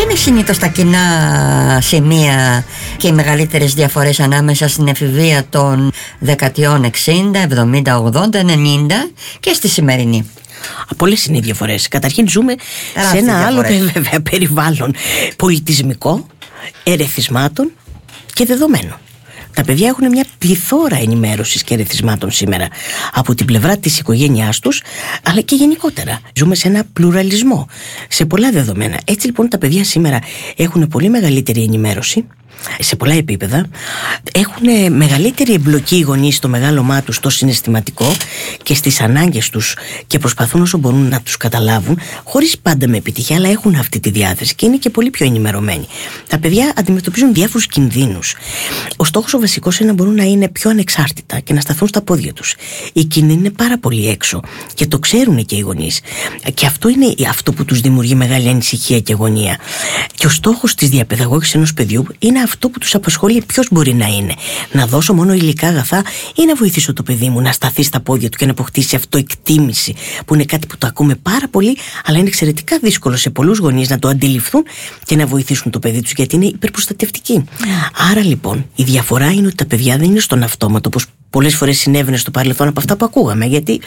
είναι συνήθως τα κοινά σημεία και οι μεγαλύτερες διαφορές ανάμεσα στην εφηβεία των δεκαετιών 60, 70, 80, 90 και στη σημερινή? Πολλές είναι οι διαφορές. Καταρχήν ζούμε σε ένα άλλο βέβαια περιβάλλον πολιτισμικό, ερεθισμάτων και δεδομένων. Τα παιδιά έχουν μια πληθώρα ενημέρωσης και ερεθισμάτων σήμερα από την πλευρά της οικογένειάς τους, αλλά και γενικότερα. Ζούμε σε ένα πλουραλισμό, σε πολλά δεδομένα. Έτσι λοιπόν τα παιδιά σήμερα έχουν πολύ μεγαλύτερη ενημέρωση σε πολλά επίπεδα, έχουν μεγαλύτερη εμπλοκή οι γονείς στο μεγάλωμά τους, στο συναισθηματικό και στις ανάγκες τους και προσπαθούν όσο μπορούν να τους καταλάβουν, χωρίς πάντα με επιτυχία, αλλά έχουν αυτή τη διάθεση και είναι και πολύ πιο ενημερωμένοι. Τα παιδιά αντιμετωπίζουν διάφορους κινδύνους. Ο στόχος ο βασικός είναι να μπορούν να είναι πιο ανεξάρτητα και να σταθούν στα πόδια τους. Οι κίνδυνοι είναι πάρα πολύ έξω και το ξέρουν και οι γονείς. Και αυτό είναι αυτό που τους δημιουργεί μεγάλη ανησυχία και αγωνία. Και ο στόχος της διαπαιδαγώγησης ενός παιδιού είναι αυτό που τους απασχολεί, ποιος μπορεί να είναι. Να δώσω μόνο υλικά αγαθά ή να βοηθήσω το παιδί μου να σταθεί στα πόδια του και να αποκτήσει αυτοεκτίμηση, που είναι κάτι που το ακούμε πάρα πολύ, αλλά είναι εξαιρετικά δύσκολο σε πολλούς γονείς να το αντιληφθούν και να βοηθήσουν το παιδί τους, γιατί είναι υπερπροστατευτικοί. Άρα λοιπόν η διαφορά είναι ότι τα παιδιά δεν είναι στον αυτόματο, όπως πολλές φορές συνέβαινε στο παρελθόν από αυτά που ακούγαμε, γιατί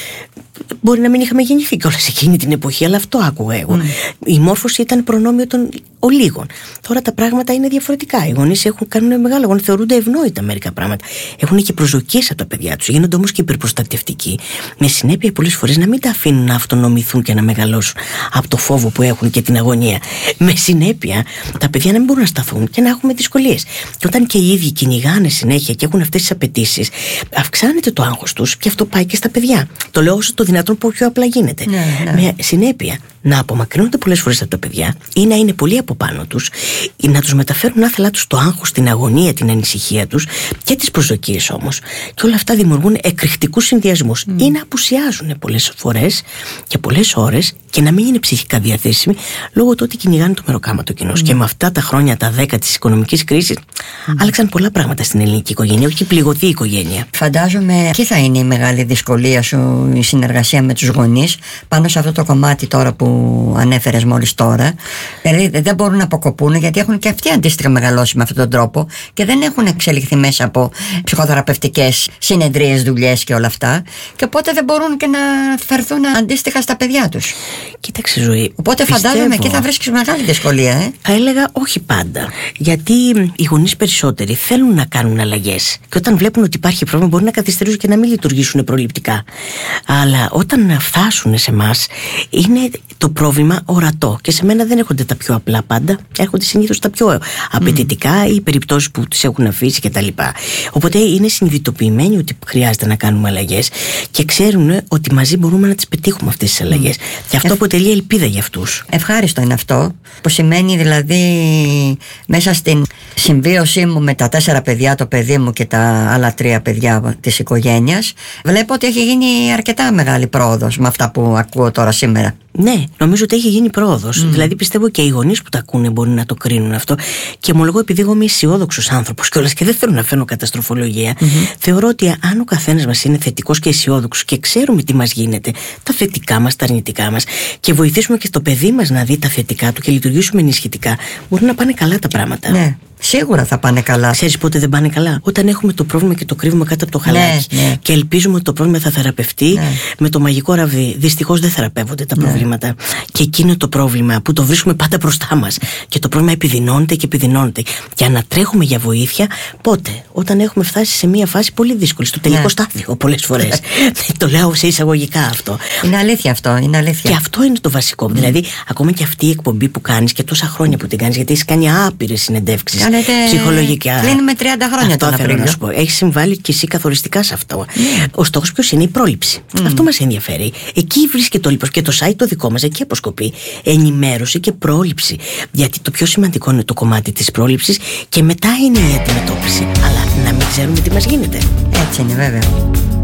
μπορεί να μην είχαμε γεννηθεί κιόλας εκείνη την εποχή, αλλά αυτό άκουγα εγώ. Η μόρφωση ήταν προνόμιο των ολίγων. Τώρα τα πράγματα είναι διαφορετικά. Οι γονείς κάνουν μεγάλο αγώνα, θεωρούνται ευνόητα μερικά πράγματα. Έχουν και προσδοκίες από τα παιδιά τους, γίνονται όμως και υπερπροστατευτικοί. Με συνέπεια πολλές φορές να μην τα αφήνουν να αυτονομηθούν και να μεγαλώσουν από το φόβο που έχουν και την αγωνία. Με συνέπεια τα παιδιά να μην μπορούν να σταθούν και να έχουμε δυσκολίες. Και όταν και οι ίδιοι κυνηγάνε συνέχεια και έχουν αυτές τις απαιτήσεις, αυξάνεται το άγχος τους και αυτό πάει και στα παιδιά. Το λέω όσο το δυνατόν πιο απλά γίνεται. Με συνέπεια να απομακρύνονται πολλές φορές από τα παιδιά ή να είναι πολύ από πάνω τους ή να τους μεταφέρουν άθελά τους το άγχος, την αγωνία, την ανησυχία τους και τις προσδοκίες όμως. Και όλα αυτά δημιουργούν εκρηκτικούς συνδυασμούς ή να απουσιάζουν πολλές φορές και πολλές ώρες και να μην είναι ψυχικά διαθέσιμοι λόγω του ότι κυνηγάνε το μεροκάματο κοινώς. Και με αυτά τα χρόνια, τα 10 της οικονομικής κρίσης, άλλαξαν πολλά πράγματα στην ελληνική οικογένεια, όχι πληγωθεί η οικογένεια. Φαντάζομαι εκεί θα είναι η μεγάλη δυσκολία σου, η συνεργασία με τους γονείς πάνω σε αυτό το κομμάτι τώρα που ανέφερες μόλις τώρα. Δηλαδή δεν μπορούν να αποκοπούν, γιατί έχουν και αυτοί αντίστοιχα μεγαλώσει με αυτόν τον τρόπο και δεν έχουν εξελιχθεί μέσα από ψυχοθεραπευτικές συνεδρίες, δουλειές και όλα αυτά. Και οπότε δεν μπορούν και να φερθούν αντίστοιχα στα παιδιά τους. Κοίταξε, Ζωή. Οπότε φαντάζομαι εκεί θα βρίσκεις μεγάλη δυσκολία. Θα έλεγα όχι πάντα. Γιατί οι γονείς περισσότεροι θέλουν να κάνουν αλλαγές. Και όταν βλέπουν ότι υπάρχει πρόβλημα, μπορεί να καθυστερήσουν και να μην λειτουργήσουν προληπτικά. Αλλά όταν φτάσουν σε εμάς, είναι το πρόβλημα ορατό. Και σε μένα δεν έρχονται τα πιο απλά πάντα. Έρχονται συνήθως τα πιο απαιτητικά ή περιπτώσεις που τις έχουν αφήσει κτλ. Οπότε είναι συνειδητοποιημένοι ότι χρειάζεται να κάνουμε αλλαγές και ξέρουν ότι μαζί μπορούμε να τις πετύχουμε αυτές τις αλλαγές. Και αυτό αποτελεί ελπίδα για αυτούς. Ευχάριστο είναι αυτό, που σημαίνει δηλαδή μέσα στην συμβίωσή μου με τα 4 παιδιά, το παιδί μου και τα άλλα 3 παιδιά της οικογένειας, βλέπω ότι έχει γίνει αρκετά μεγάλη πρόοδος με αυτά που ακούω τώρα σήμερα. Ναι, νομίζω ότι έχει γίνει πρόοδος. Δηλαδή πιστεύω και οι γονείς που τα ακούνε μπορεί να το κρίνουν αυτό. Και ομολογώ, επειδή εγώ είμαι αισιόδοξος άνθρωπος κιόλας και δεν θέλω να φέρνω καταστροφολογία, θεωρώ ότι αν ο καθένας μας είναι θετικός και αισιόδοξος και ξέρουμε τι μας γίνεται, τα θετικά μας, τα αρνητικά μας, και βοηθήσουμε και στο παιδί μας να δει τα θετικά του και λειτουργήσουμε ενισχυτικά, μπορούν να πάνε καλά τα πράγματα. Ναι. Σίγουρα θα πάνε καλά. Ξέρεις πότε δεν πάνε καλά? Όταν έχουμε το πρόβλημα και το κρύβουμε κάτω από το χαλάκι. Και ελπίζουμε ότι το πρόβλημα θα θεραπευτεί με το μαγικό ραβδί. Δυστυχώς δεν θεραπεύονται τα προβλήματα. Και εκείνο το πρόβλημα που το βρίσκουμε πάντα μπροστά μας. Και το πρόβλημα επιδεινώνεται και επιδεινώνεται. Και ανατρέχουμε για βοήθεια πότε? Όταν έχουμε φτάσει σε μια φάση πολύ δύσκολη, στο τελικό στάδιο πολλές φορές. Το λέω σε εισαγωγικά αυτό. Είναι αλήθεια αυτό. Είναι αλήθεια. Και αυτό είναι το βασικό. Δηλαδή, ακόμα και αυτή η εκπομπή που κάνεις και τόσα χρόνια που την κάνεις, γιατί έχεις κάνει άπειρες συνεντεύξεις. Ψυχολογικά. Κλείνουμε 30 χρόνια τον Απρίλιο. Να σου πω. Έχεις συμβάλει και εσύ καθοριστικά σε αυτό. Ο στόχος ποιος είναι? Η πρόληψη. Αυτό μας ενδιαφέρει. Εκεί βρίσκεται το και το site το δικό μας, εκεί αποσκοπεί. Ενημέρωση και πρόληψη. Γιατί το πιο σημαντικό είναι το κομμάτι της πρόληψης και μετά είναι η αντιμετώπιση. Αλλά να μην ξέρουμε τι μας γίνεται. Έτσι είναι, βέβαια.